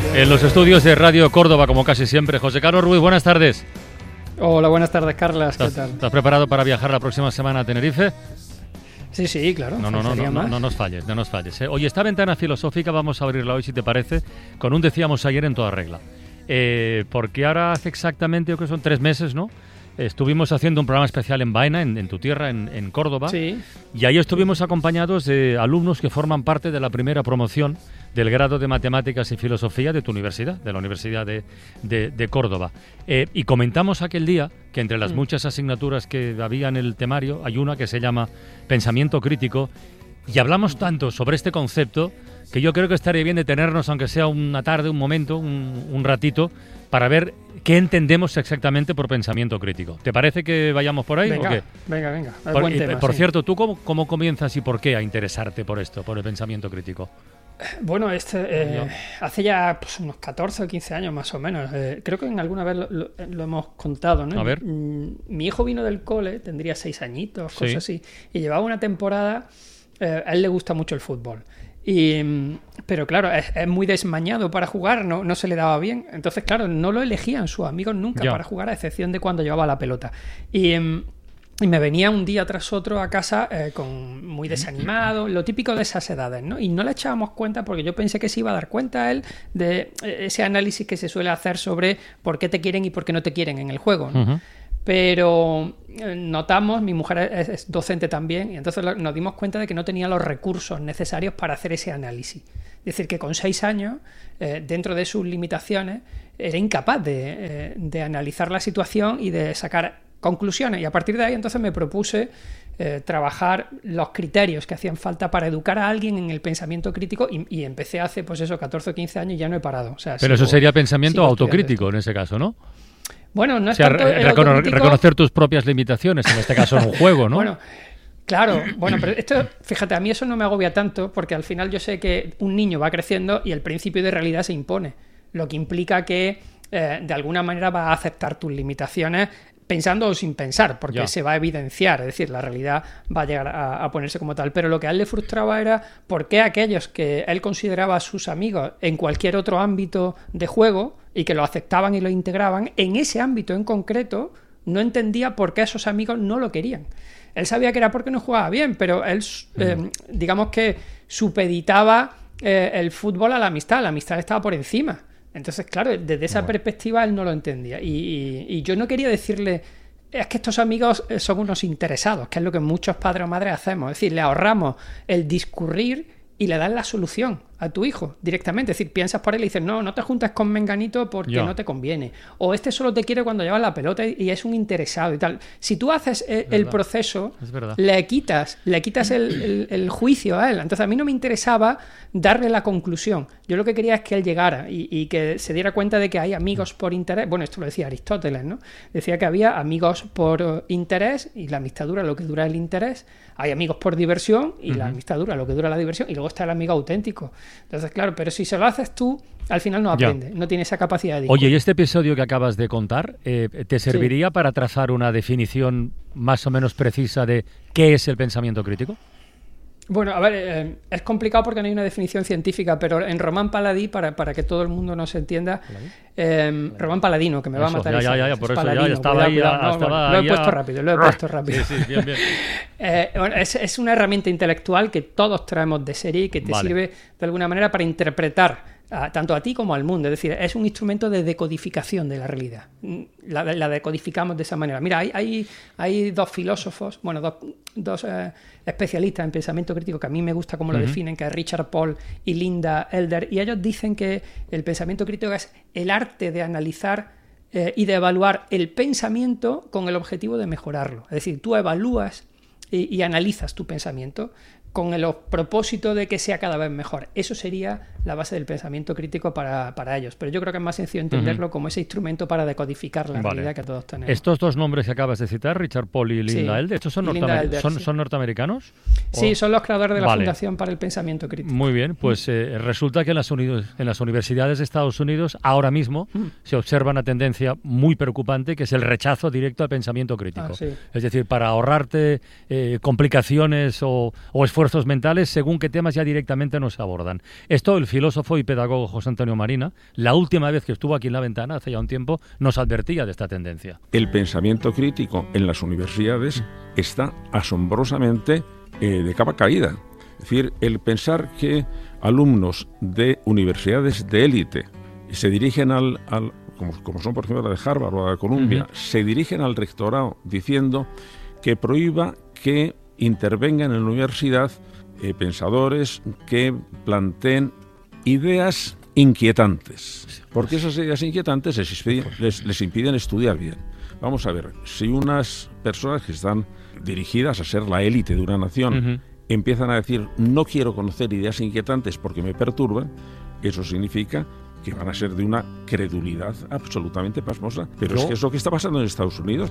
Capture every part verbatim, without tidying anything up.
En los estudios de Radio Córdoba, como casi siempre, José Carlos Ruiz, buenas tardes. Hola, buenas tardes, Carlas, ¿qué ¿Estás, tal? ¿Estás preparado para viajar la próxima semana a Tenerife? Sí, sí, claro. No, no, no, no, no, no nos falles, no nos falles. ¿eh? Oye, esta ventana filosófica vamos a abrirla hoy, si te parece, con un decíamos ayer en toda regla. Eh, porque ahora hace exactamente, yo creo que son tres meses, ¿no? Estuvimos haciendo un programa especial en Baena, en, en tu tierra, en, en Córdoba. Sí. Y ahí estuvimos acompañados de alumnos que forman parte de la primera promoción del grado de Matemáticas y Filosofía de tu universidad, de la Universidad de, de, de Córdoba. Eh, y comentamos aquel día que entre las mm. muchas asignaturas que había en el temario hay una que se llama Pensamiento Crítico, y hablamos tanto sobre este concepto que yo creo que estaría bien detenernos, aunque sea una tarde, un momento, un, un ratito, para ver qué entendemos exactamente por pensamiento crítico. ¿Te parece que vayamos por ahí? Venga, ¿o qué? venga, venga. Es Por, buen y, tema, por sí. cierto, ¿tú cómo, cómo comienzas y por qué a interesarte por esto, por el pensamiento crítico? Bueno, este, eh, hace ya pues, unos catorce o quince años más o menos. Eh, creo que en alguna vez lo, lo, lo hemos contado, ¿no? A ver. Mi hijo vino del cole, tendría seis añitos, cosas Sí. así, y llevaba una temporada. Eh, a él le gusta mucho el fútbol. Y, pero claro, es, es muy desmañado para jugar, no, no se le daba bien. Entonces, claro, no lo elegían sus amigos nunca ya. para jugar, a excepción de cuando llevaba la pelota. Y, y me venía un día tras otro a casa eh, con muy desanimado, lo típico de esas edades, ¿no? Y no le echábamos cuenta, porque yo pensé que se iba a dar cuenta él de ese análisis que se suele hacer sobre por qué te quieren y por qué no te quieren en el juego, ¿no? Uh-huh. Pero notamos, mi mujer es, es docente también, y entonces nos dimos cuenta de que no tenía los recursos necesarios para hacer ese análisis. Es decir, que con seis años, eh, dentro de sus limitaciones, era incapaz de, eh, de analizar la situación y de sacar conclusiones. Y a partir de ahí, entonces me propuse eh, trabajar los criterios que hacían falta para educar a alguien en el pensamiento crítico, y, y empecé hace, pues eso, catorce o quince años y ya no he parado. O sea, Pero sigo, eso sería pensamiento autocrítico esto. en ese caso, ¿no? Bueno, no es o sea, tanto el recono- autocrítico... reconocer tus propias limitaciones, en este caso en un juego, ¿no? Bueno, claro, bueno, pero esto, fíjate, a mí eso no me agobia tanto, porque al final yo sé que un niño va creciendo y el principio de realidad se impone, lo que implica que eh, de alguna manera va a aceptar tus limitaciones pensando o sin pensar, porque ya. se va a evidenciar, es decir, la realidad va a llegar a, a ponerse como tal. Pero lo que a él le frustraba era por qué aquellos que él consideraba sus amigos en cualquier otro ámbito de juego y que lo aceptaban y lo integraban, en ese ámbito en concreto no entendía por qué esos amigos no lo querían. Él sabía que era porque no jugaba bien, pero él, eh, digamos que supeditaba eh, el fútbol a la amistad, la amistad estaba por encima. Entonces, claro, desde esa bueno. perspectiva él no lo entendía. Y, y, y yo no quería decirle, es que estos amigos son unos interesados, que es lo que muchos padres o madres hacemos. Es decir, le ahorramos el discurrir y le das la solución a tu hijo directamente. Es decir, piensas por él y dices, no, no te juntes con menganito porque yeah. no te conviene. O este solo te quiere cuando llevas la pelota y es un interesado y tal. Si tú haces el, el proceso, le quitas, le quitas el, el, el juicio a él. Entonces a mí no me interesaba darle la conclusión. Yo lo que quería es que él llegara y, y que se diera cuenta de que hay amigos por interés. Bueno, esto lo decía Aristóteles, ¿no? Decía que había amigos por interés y la amistad dura lo que dura el interés. Hay amigos por diversión y uh-huh. la amistad dura lo que dura la diversión. Y luego está el amigo auténtico. Entonces, claro, pero si se lo haces tú, al final no aprende, ya. no tiene esa capacidad de discutir. Oye, ¿y este episodio que acabas de contar eh, te serviría sí. para trazar una definición más o menos precisa de qué es el pensamiento crítico? Bueno, a ver, eh, es complicado porque no hay una definición científica, pero en Román Paladí, para, para que todo el mundo nos entienda, eh, Román Paladino, que me Eso, va a matar. Ya, ya, ya, ya, por eso Paladino, ya estaba ahí. Cuidado, no, estaba bueno, ahí lo he puesto a... rápido, lo he puesto rápido. Sí, sí, bien, bien. eh, bueno, es, es una herramienta intelectual que todos traemos de serie y que te vale. sirve de alguna manera para interpretar a, tanto a ti como al mundo. Es decir, es un instrumento de decodificación de la realidad. La, la decodificamos de esa manera. Mira, hay, hay, hay dos filósofos, bueno, dos, dos eh, especialistas en pensamiento crítico que a mí me gusta cómo lo uh-huh. definen, que es Richard Paul y Linda Elder, y ellos dicen que el pensamiento crítico es el arte de analizar eh, y de evaluar el pensamiento con el objetivo de mejorarlo. Es decir, tú evalúas y, y analizas tu pensamiento con el propósito de que sea cada vez mejor. Eso sería la base del pensamiento crítico para, para ellos. Pero yo creo que es más sencillo entenderlo uh-huh. como ese instrumento para decodificar la vale. realidad que todos tenemos. Estos dos nombres que acabas de citar, Richard Paul y Linda sí. Elder, ¿estos son, norteamer- Elder, ¿son, sí. ¿son norteamericanos? Sí, ¿O? son los creadores de la vale. Fundación para el Pensamiento Crítico. Muy bien, pues eh, resulta que en las, uni- en las universidades de Estados Unidos ahora mismo uh-huh. se observa una tendencia muy preocupante, que es el rechazo directo al pensamiento crítico. Ah, sí. Es decir, para ahorrarte eh, complicaciones o, o esfuerzos refuerzos mentales según qué temas ya directamente nos abordan. Esto el filósofo y pedagogo José Antonio Marina, la última vez que estuvo aquí en La Ventana, hace ya un tiempo, nos advertía de esta tendencia. El pensamiento crítico en las universidades está asombrosamente eh, de capa caída. Es decir, el pensar que alumnos de universidades de élite se dirigen al, al como, como son por ejemplo la de Harvard o la de Columbia, uh-huh. se dirigen al rectorado diciendo que prohíba que intervengan en la universidad eh, pensadores que planteen ideas inquietantes, porque esas ideas inquietantes les impiden, les, les impiden estudiar bien. Vamos a ver, si unas personas que están dirigidas a ser la élite de una nación uh-huh. empiezan a decir no quiero conocer ideas inquietantes porque me perturban, eso significa que van a ser de una credulidad absolutamente pasmosa. Pero ¿no? Es que es lo que está pasando en Estados Unidos.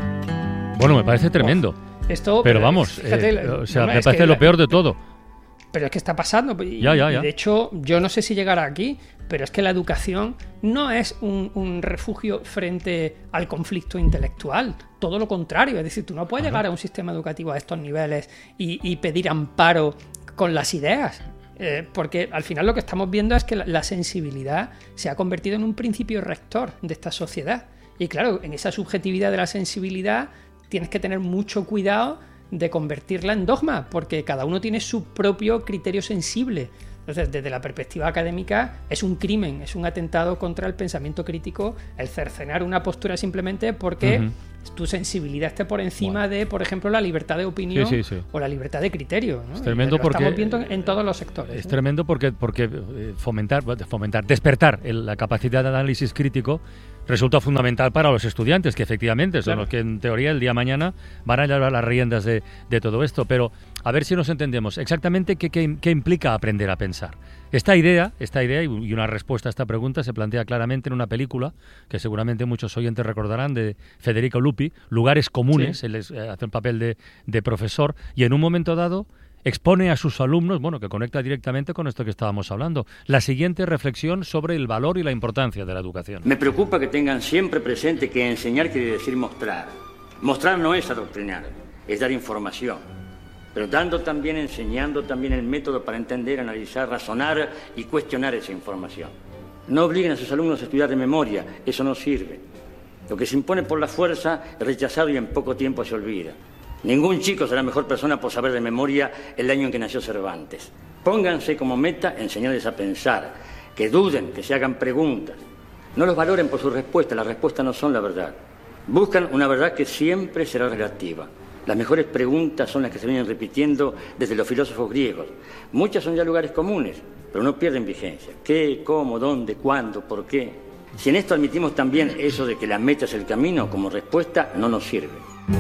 Bueno, me parece tremendo. Esto, pero vamos, fíjate, eh, o sea, no, me parece lo la, peor de todo. Pero es que está pasando. Y, ya, ya, ya. De hecho, yo no sé si llegará aquí, pero es que la educación no es un, un refugio frente al conflicto intelectual. Todo lo contrario. Es decir, tú no puedes Ajá. llegar a un sistema educativo a estos niveles y, y pedir amparo con las ideas. Eh, porque al final lo que estamos viendo es que la, la sensibilidad se ha convertido en un principio rector de esta sociedad. Y claro, en esa subjetividad de la sensibilidad tienes que tener mucho cuidado de convertirla en dogma, porque cada uno tiene su propio criterio sensible. Entonces, desde la perspectiva académica, es un crimen, es un atentado contra el pensamiento crítico el cercenar una postura simplemente porque uh-huh. tu sensibilidad esté por encima bueno. de, por ejemplo, la libertad de opinión sí, sí, sí. o la libertad de criterio, ¿no? Es tremendo lo porque estamos viendo en todos los sectores. Es ¿no? tremendo porque, porque fomentar, fomentar, despertar el, la capacidad de análisis crítico resulta fundamental para los estudiantes, que efectivamente son claro. los que en teoría el día de mañana van a llevar las riendas de, de todo esto. Pero a ver si nos entendemos exactamente qué, qué, qué implica aprender a pensar. Esta idea, esta idea y una respuesta a esta pregunta se plantea claramente en una película que seguramente muchos oyentes recordarán, de Federico Lupi, Lugares Comunes. Sí. Él es, eh, hace el papel de, de profesor y en un momento dado expone a sus alumnos, bueno, que conecta directamente con esto que estábamos hablando, la siguiente reflexión sobre el valor y la importancia de la educación. Me preocupa que tengan siempre presente que enseñar quiere decir mostrar. Mostrar no es adoctrinar, es dar información. Pero dando también, enseñando también el método para entender, analizar, razonar y cuestionar esa información. No obliguen a sus alumnos a estudiar de memoria, eso no sirve. Lo que se impone por la fuerza es rechazado y en poco tiempo se olvida. Ningún chico será mejor persona por saber de memoria el año en que nació Cervantes. Pónganse como meta enseñarles a pensar, que duden, que se hagan preguntas. No los valoren por sus respuestas, las respuestas no son la verdad. Buscan una verdad que siempre será relativa. Las mejores preguntas son las que se vienen repitiendo desde los filósofos griegos. Muchas son ya lugares comunes, pero no pierden vigencia. ¿Qué, cómo, dónde, cuándo, por qué? Si en esto admitimos también eso de que la meta es el camino, como respuesta no nos sirve.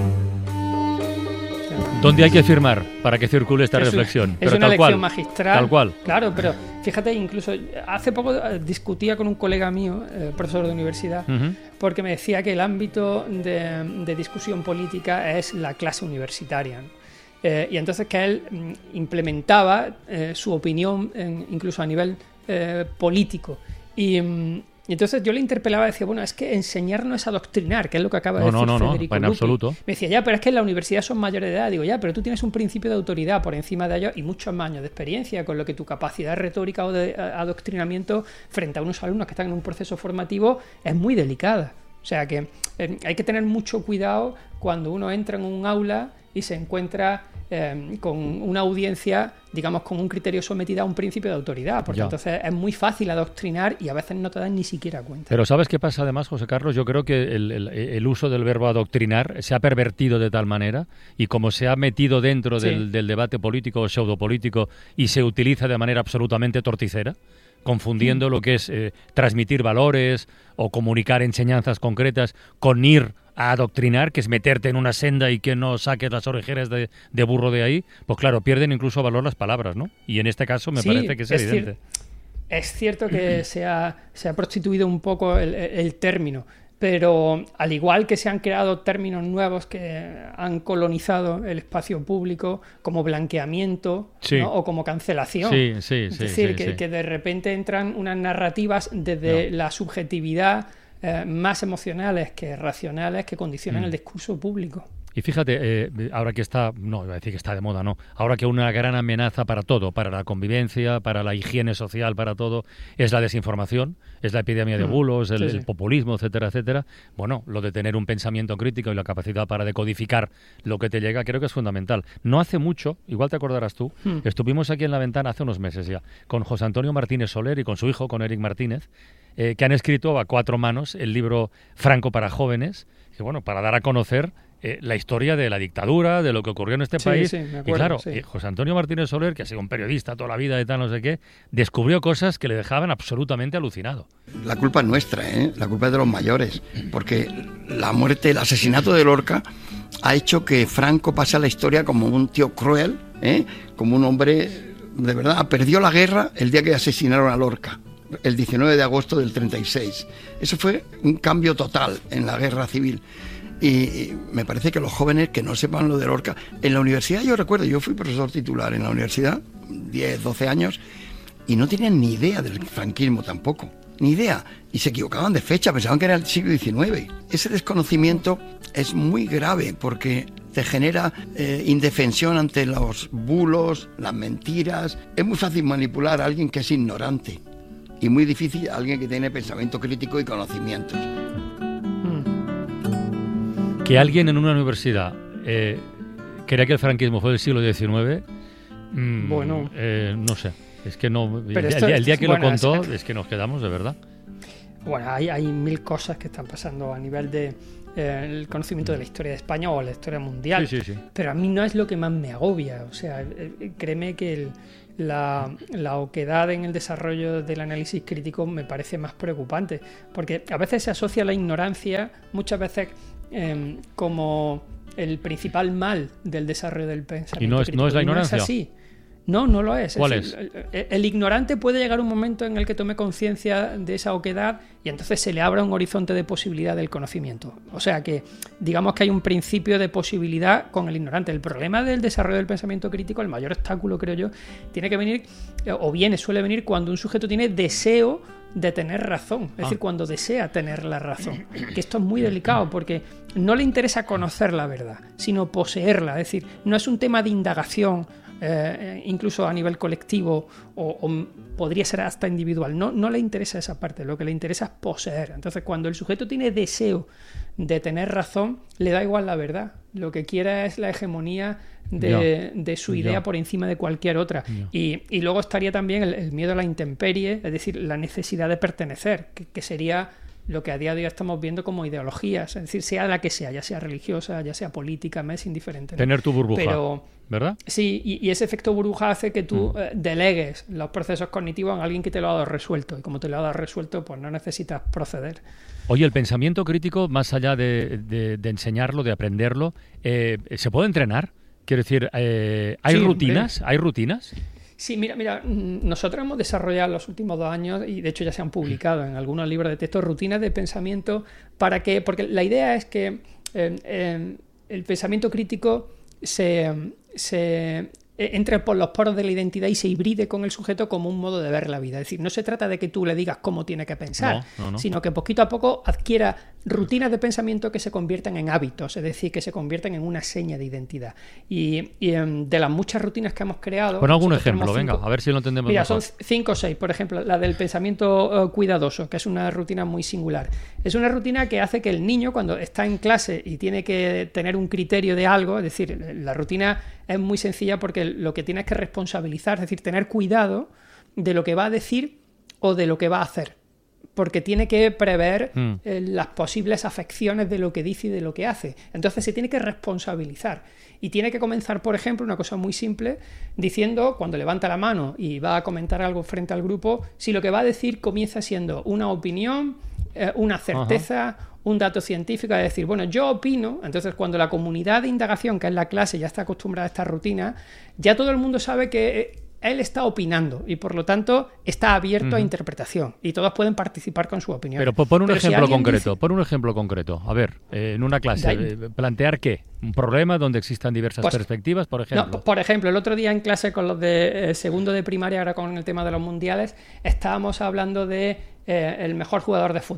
¿Dónde hay que firmar para que circule esta es reflexión? Es pero una tal lección cual, magistral. Tal cual. Claro, pero fíjate, incluso hace poco discutía con un colega mío, eh, profesor de universidad, uh-huh. porque me decía que el ámbito de, de discusión política es la clase universitaria, ¿no? Eh, y entonces que él mm, implementaba eh, su opinión en, incluso a nivel eh, político. Y... Mm, Y entonces yo le interpelaba y decía, bueno, es que enseñar no es adoctrinar, que es lo que acaba de no, decir no, no, Federico no, en Lupi. absoluto. Me decía, ya, pero es que en la universidad son mayores de edad. Digo, ya, pero tú tienes un principio de autoridad por encima de ellos y muchos más años de experiencia, con lo que tu capacidad retórica o de adoctrinamiento frente a unos alumnos que están en un proceso formativo es muy delicada. O sea que eh, hay que tener mucho cuidado cuando uno entra en un aula y se encuentra eh, con una audiencia, digamos, con un criterio sometido a un principio de autoridad, porque ya. entonces es muy fácil adoctrinar y a veces no te dan ni siquiera cuenta. Pero ¿sabes qué pasa además, José Carlos? Yo creo que el, el, el uso del verbo adoctrinar se ha pervertido de tal manera y como se ha metido dentro sí. del, del debate político o pseudopolítico y se utiliza de manera absolutamente torticera, confundiendo mm. lo que es eh, transmitir valores o comunicar enseñanzas concretas con ir a adoctrinar, que es meterte en una senda y que no saques las orejeras de, de burro de ahí, pues claro, pierden incluso valor las palabras, ¿no? Y en este caso me sí, parece que es, es evidente. Cier- es cierto que se ha, se ha prostituido un poco el, el término, pero al igual que se han creado términos nuevos que han colonizado el espacio público, como blanqueamiento, sí. ¿no? o como cancelación. Sí, sí, es sí, decir, sí, que, sí. que de repente entran unas narrativas desde no. la subjetividad eh, más emocionales que racionales que condicionan mm. el discurso público. Y fíjate, eh, ahora que está, no, iba a decir que está de moda, no, ahora que una gran amenaza para todo, para la convivencia, para la higiene social, para todo, es la desinformación, es la epidemia de bulos, el, sí, sí. el populismo, etcétera, etcétera. Bueno, lo de tener un pensamiento crítico y la capacidad para decodificar lo que te llega, creo que es fundamental. No hace mucho, igual te acordarás tú, hmm. estuvimos aquí en La Ventana hace unos meses ya, con José Antonio Martínez Soler y con su hijo, con Eric Martínez, eh, que han escrito a cuatro manos el libro Franco para jóvenes, que bueno, para dar a conocer Eh, la historia de la dictadura, de lo que ocurrió en este sí, país. Sí, me acuerdo, y claro, sí. eh, José Antonio Martínez Soler, que ha sido un periodista toda la vida y tal, no sé qué, descubrió cosas que le dejaban absolutamente alucinado. La culpa es nuestra, ¿eh? La culpa es de los mayores, porque la muerte, el asesinato de Lorca ha hecho que Franco pase a la historia como un tío cruel, ¿eh? Como un hombre, de verdad, perdió la guerra el día que asesinaron a Lorca, el diecinueve de agosto del treinta y seis. Eso fue un cambio total en la guerra civil. Y me parece que los jóvenes que no sepan lo de Lorca, en la universidad yo recuerdo, yo fui profesor titular en la universidad, diez, doce años, y no tenían ni idea del franquismo tampoco, ni idea, y se equivocaban de fecha, pensaban que era el siglo diecinueve. Ese desconocimiento es muy grave porque te genera eh, indefensión ante los bulos, las mentiras. Es muy fácil manipular a alguien que es ignorante y muy difícil a alguien que tiene pensamiento crítico y conocimientos. Que alguien en una universidad eh, crea que el franquismo fue del siglo diecinueve, mmm, bueno, eh, no sé, es que no. El, esto, el, el día que bueno, lo contó, es, es que nos quedamos de verdad. Bueno, hay, hay mil cosas que están pasando a nivel de eh, el conocimiento de la historia de España o la historia mundial, sí, sí, sí. Pero a mí no es lo que más me agobia. O sea, eh, créeme que el, la, la oquedad en el desarrollo del análisis crítico me parece más preocupante, porque a veces se asocia la ignorancia, muchas veces Eh, como el principal mal del desarrollo del pensamiento. ¿Y no es, crítico. no es la ignorancia? No es así. No, no lo es. ¿Cuál es? es? El, el, el ignorante puede llegar a un momento en el que tome conciencia de esa oquedad y entonces se le abra un horizonte de posibilidad del conocimiento. O sea que digamos que hay un principio de posibilidad con el ignorante. El problema del desarrollo del pensamiento crítico, el mayor obstáculo, creo yo, tiene que venir, o viene, suele venir cuando un sujeto tiene deseo de tener razón, es ah. decir, cuando desea tener la razón, que esto es muy delicado porque no le interesa conocer la verdad, sino poseerla, es decir, no es un tema de indagación, eh, incluso a nivel colectivo o, o podría ser hasta individual, no, no le interesa esa parte, lo que le interesa es poseer. Entonces, cuando el sujeto tiene deseo de tener razón, le da igual la verdad, lo que quiere es la hegemonía de, de su idea ya. por encima de cualquier otra. Y, y luego estaría también el, el miedo a la intemperie, es decir, la necesidad de pertenecer, que, que sería lo que a día de hoy estamos viendo como ideologías, es decir, sea la que sea, ya sea religiosa, ya sea política, me es indiferente, ¿no? Tener tu burbuja, pero, ¿verdad? Sí, y, y ese efecto burbuja hace que tú mm. eh, delegues los procesos cognitivos a alguien que te lo ha dado resuelto, y como te lo ha dado resuelto, pues no necesitas proceder. Oye, el pensamiento crítico, más allá de, de, de enseñarlo, de aprenderlo, eh, ¿se puede entrenar? Quiero decir, eh, ¿hay sí, rutinas? Hombre. ¿Hay rutinas? Sí, mira, mira, nosotros hemos desarrollado en los últimos dos años, y de hecho ya se han publicado en algunos libros de texto, rutinas de pensamiento para que, porque la idea es que eh, eh, el pensamiento crítico se, se entre por los poros de la identidad y se hibride con el sujeto como un modo de ver la vida. Es decir, no se trata de que tú le digas cómo tiene que pensar, no, no, no. sino que poquito a poco adquiera rutinas de pensamiento que se conviertan en hábitos, es decir, que se conviertan en una seña de identidad. Y, y de las muchas rutinas que hemos creado... Pon algún ejemplo, cinco, venga, a ver si lo entendemos mira, mejor. Son cinco o seis, por ejemplo, la del pensamiento uh, cuidadoso, que es una rutina muy singular. Es una rutina que hace que el niño, cuando está en clase y tiene que tener un criterio de algo, es decir, la rutina es muy sencilla porque lo que tiene es que responsabilizar, es decir, tener cuidado de lo que va a decir o de lo que va a hacer, porque tiene que prever mm. eh, las posibles afecciones de lo que dice y de lo que hace. Entonces se tiene que responsabilizar y tiene que comenzar, por ejemplo, una cosa muy simple, diciendo, cuando levanta la mano y va a comentar algo frente al grupo, si lo que va a decir comienza siendo una opinión, eh, una certeza, Ajá. un dato científico, es decir, bueno, yo opino. Entonces, cuando la comunidad de indagación, que es la clase, ya está acostumbrada a esta rutina, ya todo el mundo sabe que él está opinando y, por lo tanto, está abierto uh-huh. a interpretación y todos pueden participar con su opinión. Pero pon un Pero ejemplo si concreto, dice... pon un ejemplo concreto. A ver, eh, en una clase, eh, ¿plantear qué? ¿Un problema donde existan diversas pues, perspectivas, por ejemplo? No, por ejemplo, el otro día en clase con los de eh, segundo de primaria, ahora con el tema de los mundiales, estábamos hablando de eh, el mejor jugador de fútbol.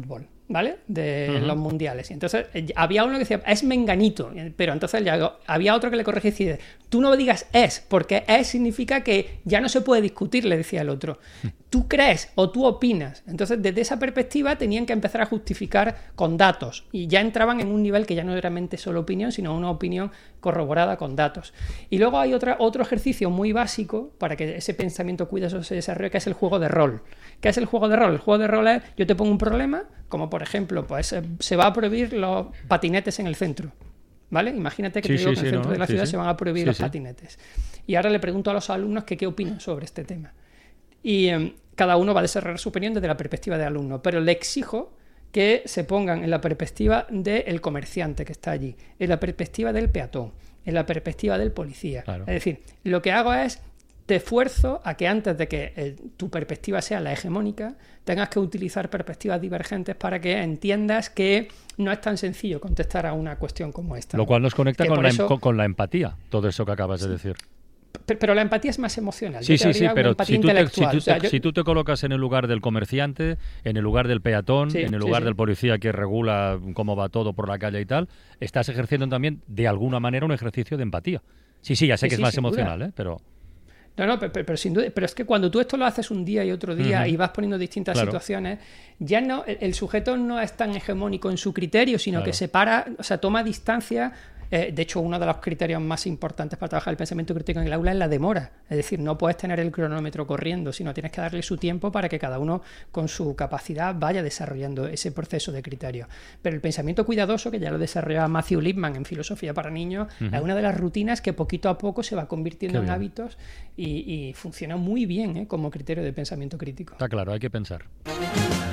¿vale? De Uh-huh. los mundiales. Y entonces eh, había uno que decía, es menganito, pero entonces ya había otro que le corregía y decía, tú no digas es, porque es significa que ya no se puede discutir, le decía el otro. Tú crees o tú opinas. Entonces, desde esa perspectiva tenían que empezar a justificar con datos y ya entraban en un nivel que ya no era mente solo opinión, sino una opinión corroborada con datos. Y luego hay otra, otro ejercicio muy básico para que ese pensamiento cuidadoso se desarrolle, que es el juego de rol. ¿Qué es el juego de rol? El juego de rol es, yo te pongo un problema, como por ejemplo, pues se va a prohibir los patinetes en el centro. ¿Vale? Imagínate que sí, te digo sí, que en el sí, centro no, de la sí, ciudad sí. se van a prohibir Sí, los sí. patinetes. Y ahora le pregunto a los alumnos que qué opinan sobre este tema. Y eh, cada uno va a desarrollar su opinión desde la perspectiva del alumno, pero le exijo que se pongan en la perspectiva del comerciante que está allí, en la perspectiva del peatón, en la perspectiva del policía. Claro. Es decir, lo que hago es te esfuerzo a que antes de que eh, tu perspectiva sea la hegemónica, tengas que utilizar perspectivas divergentes para que entiendas que no es tan sencillo contestar a una cuestión como esta. Lo cual nos conecta Que con por la, eso- con, con la empatía, todo eso que acabas de decir. Pe- Pero la empatía es más emocional. Sí, Yo te sí, sí, haría una pero empatía si tú, te, si, intelectual. tú O sea, te- yo- si tú te colocas en el lugar del comerciante, en el lugar del peatón, Sí, en el sí, lugar sí. del policía que regula cómo va todo por la calle y tal, estás ejerciendo también, de alguna manera, un ejercicio de empatía. Sí, sí, ya sé Sí, que es sí, más sin duda. emocional, ¿eh? Pero No, no, pero, pero- pero sin duda, pero es que cuando tú esto lo haces un día y otro día Ujú. y vas poniendo distintas Claro. situaciones, ya no, el, el sujeto no es tan hegemónico en su criterio, sino Claro. que se para, o sea, toma distancia. Eh, de hecho, uno de los criterios más importantes para trabajar el pensamiento crítico en el aula es la demora. Es decir, no puedes tener el cronómetro corriendo, sino tienes que darle su tiempo para que cada uno con su capacidad vaya desarrollando ese proceso de criterio. Pero el pensamiento cuidadoso, que ya lo desarrollaba Matthew Lipman en Filosofía para Niños, Ujú. es una de las rutinas que poquito a poco se va convirtiendo Qué en bien. hábitos y, y funciona muy bien, ¿eh? Como criterio de pensamiento crítico. está claro, hay que pensar.